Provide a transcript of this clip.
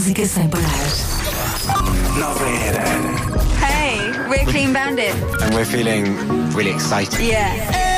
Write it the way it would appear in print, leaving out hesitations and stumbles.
música sem parar. Nova Era. Hey, we're Clean Bandit. And we're feeling really excited. Yeah.